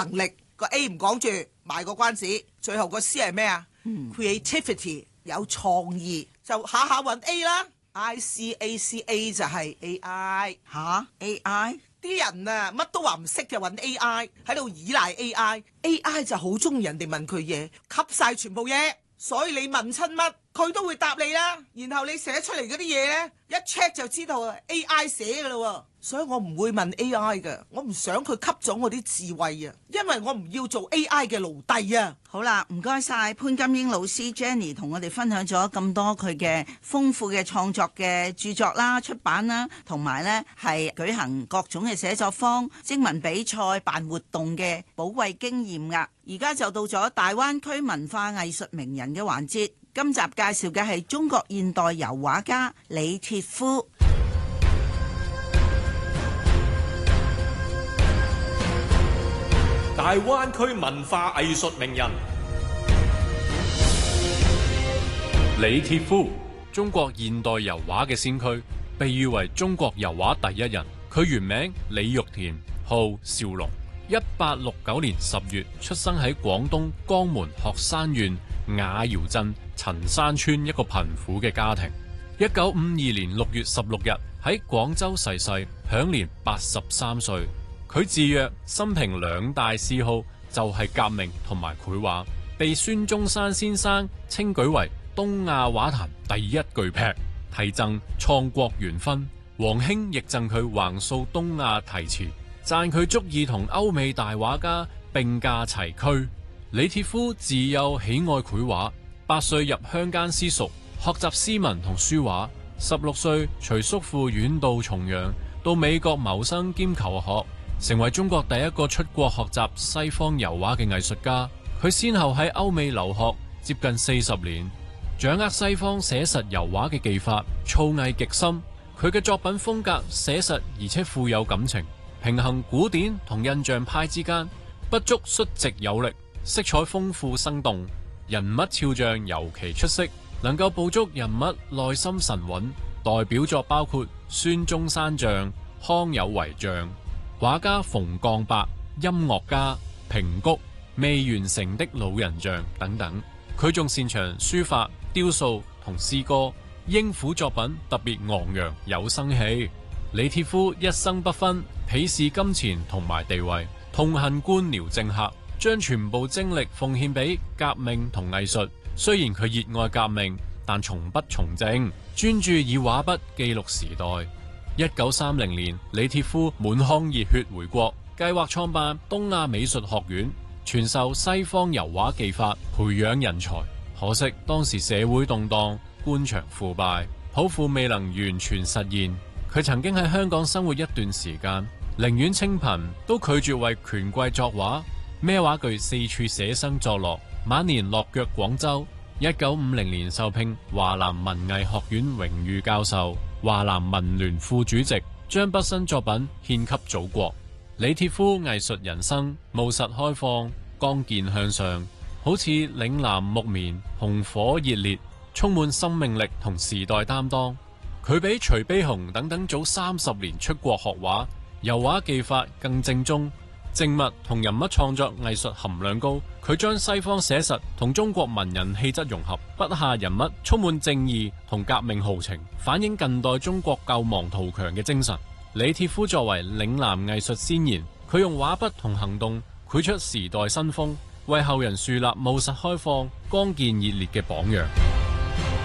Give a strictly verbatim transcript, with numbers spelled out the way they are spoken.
能力，個 A 唔講住，賣個關子。最後個 C 係咩啊？嗯、creativity 有創意，就下下揾 A 啦。I C A C A 就係 A I 吓 A I 啲人啊，乜都話唔識就揾 A I 喺度依賴 A I，A I 就好中意人哋問佢嘢，吸晒全部嘢，所以你問親乜佢都會答你啦。然後你寫出嚟嗰啲嘢呢，一 check 就知道 A I 寫噶啦。所以我唔會問 A I 嘅，我唔想佢吸咗我啲智慧啊，因為我唔要做 A I 嘅奴隸啊。 好啦，唔該晒潘金英老師 Jenny 同我哋分享咗咁多佢嘅豐富嘅創作嘅著作啦、出版啦，同埋呢係舉行各種嘅寫作坊、徵文比賽、辦活動嘅寶貴經驗噶。而家就到咗大灣區文化藝術名人嘅環節，今集介紹嘅係中國現代油畫家李鐵夫。 大灣區文化藝術名人李鐵夫，中國現代油畫嘅先驅，被譽為中國油畫第一人。佢原名李玉田，號少龍。一八六九年十月出生喺廣東江門鶴山縣瓦窯鎮陳山村一個貧苦嘅家庭。一九五二年六月十六日喺廣州逝世，享年八十三歲。佢自曰生平兩大嗜好就係革命同埋繪畫，被孫中山先生稱舉為東亞畫壇第一巨擘，題贈創國元勳。黃興亦贈佢橫掃東亞題詞，讚佢足以同歐美大畫家並駕齊驅。李鐵夫自幼喜愛繪畫，八歲入鄉間私塾學習詩文同書畫，十六歲隨叔父遠渡重洋，到美國謀生兼求學，成為中國第一個出國學習西方油畫嘅藝術家。佢先後喺歐美留學接近四十年，掌握西方寫實油畫嘅技法，造詣極深。佢嘅作品風格寫實而且富有感情，平衡古典同印象派之間，筆觸率直有力，色彩豐富生動，人物肖像尤其出色，能夠捕捉人物內心神韻。代表作包括孫中山像、康有為像、畫家馮鋼伯、音樂家平谷、未完成的老人像等等。佢仲擅長書法、雕塑同詩歌，英府作品特別昂揚有生氣。李鐵夫一生不分，鄙視金錢同埋地位，痛恨官僚政客，將全部精力奉獻俾革命同藝術。雖然佢熱愛革命，但從不從政，專注以畫筆記錄時代。一九三零年，李鐵夫滿腔熱血回國，計劃創辦東亞美術學院，傳授西方油畫技法，培養人才。可惜當時社會動盪，官場腐敗，抱負未能完全實現。佢曾經喺香港生活一段時間，寧願清貧都拒絕為權貴作畫，孭畫具四處寫生作樂。晚年落腳廣州，一九五零年受聘華南文藝學院榮譽教授、華南文聯副主席，將畢生作品獻給祖國。李鐵夫藝術人生務實開放、剛健向上，好似嶺南木棉，紅火熱烈，充滿生命力同時代擔當。佢比徐悲鴻等等早三十年出國學畫，油畫技法更正宗，靜物同人物創作藝術含量高。佢將西方寫實同中國文人氣質融合，筆下人物充滿正義同革命豪情，反映近代中國救亡圖強嘅精神。李鐵夫作為嶺南藝術先賢，佢用畫筆同行動繪出時代新風，為後人樹立務實開放、剛健熱烈嘅榜樣。